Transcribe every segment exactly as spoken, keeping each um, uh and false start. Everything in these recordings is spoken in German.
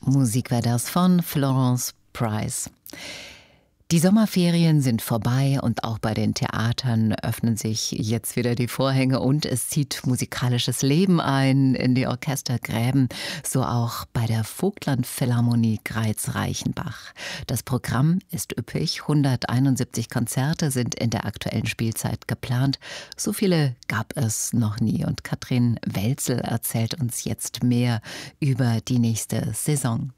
Musik war das von Florence Price. Die Sommerferien sind vorbei und auch bei den Theatern öffnen sich jetzt wieder die Vorhänge und es zieht musikalisches Leben ein in die Orchestergräben, so auch bei der Vogtland-Philharmonie Greiz-Reichenbach. Das Programm ist üppig, hunderteinundsiebzig Konzerte sind in der aktuellen Spielzeit geplant. So viele gab es noch nie und Katrin Welzel erzählt uns jetzt mehr über die nächste Saison.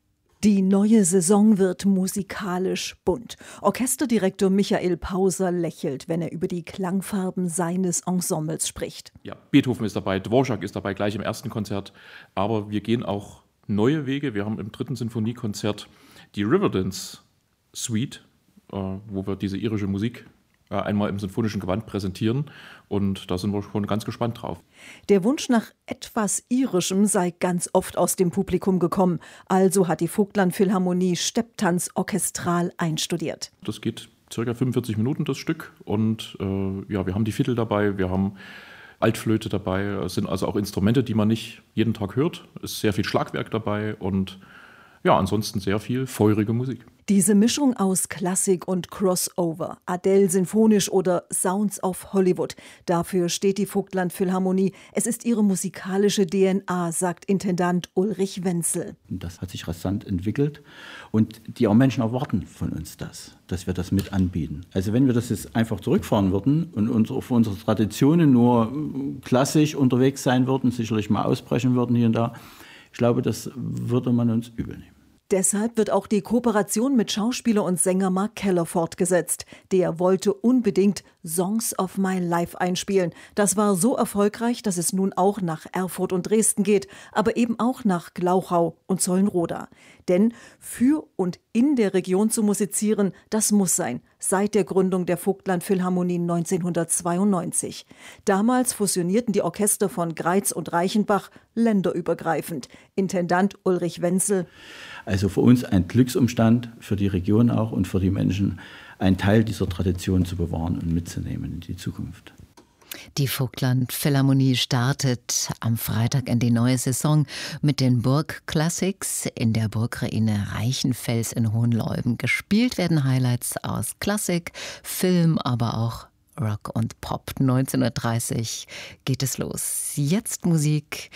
Die neue Saison wird musikalisch bunt. Orchesterdirektor Michael Pauser lächelt, wenn er über die Klangfarben seines Ensembles spricht. Ja, Beethoven ist dabei, Dvorak ist dabei, gleich im ersten Konzert. Aber wir gehen auch neue Wege. Wir haben im dritten Sinfoniekonzert die Riverdance Suite, äh, wo wir diese irische Musik äh, einmal im sinfonischen Gewand präsentieren. Und da sind wir schon ganz gespannt drauf. Der Wunsch nach etwas Irischem sei ganz oft aus dem Publikum gekommen. Also hat die Vogtland-Philharmonie Stepptanz orchestral einstudiert. Das geht circa fünfundvierzig Minuten, das Stück. Und äh, ja, wir haben die Fiddle dabei, wir haben Altflöte dabei. Es sind also auch Instrumente, die man nicht jeden Tag hört. Es ist sehr viel Schlagwerk dabei und ja, ansonsten sehr viel feurige Musik. Diese Mischung aus Klassik und Crossover, Adele sinfonisch oder Sounds of Hollywood, dafür steht die Vogtland-Philharmonie. Es ist ihre musikalische D N A, sagt Intendant Ulrich Wenzel. Das hat sich rasant entwickelt und die auch Menschen erwarten von uns das, dass wir das mit anbieten. Also wenn wir das jetzt einfach zurückfahren würden und unsere, auf unsere Traditionen nur klassisch unterwegs sein würden, sicherlich mal ausbrechen würden hier und da, ich glaube, das würde man uns übel nehmen. Deshalb wird auch die Kooperation mit Schauspieler und Sänger Mark Keller fortgesetzt. Der wollte unbedingt Songs of My Life einspielen. Das war so erfolgreich, dass es nun auch nach Erfurt und Dresden geht, aber eben auch nach Glauchau und Zollenroda. Denn für und in der Region zu musizieren, das muss sein, seit der Gründung der Vogtland-Philharmonie neunzehnhundertzweiundneunzig. Damals fusionierten die Orchester von Greiz und Reichenbach länderübergreifend. Intendant Ulrich Wenzel. Also für uns ein Glücksumstand, für die Region auch und für die Menschen, einen Teil dieser Tradition zu bewahren und mitzunehmen in die Zukunft. Die Vogtland-Philharmonie startet am Freitag in die neue Saison mit den Burg-Classics in der Burgruine Reichenfels in Hohenleuben. Gespielt werden Highlights aus Klassik, Film, aber auch Rock und Pop. neunzehnhundertdreißig geht es los. Jetzt Musik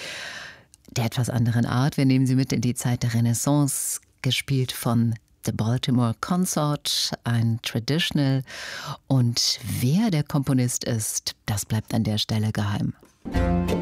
der etwas anderen Art. Wir nehmen Sie mit in die Zeit der Renaissance, gespielt von The Baltimore Consort, ein Traditional. Und wer der Komponist ist, das bleibt an der Stelle geheim.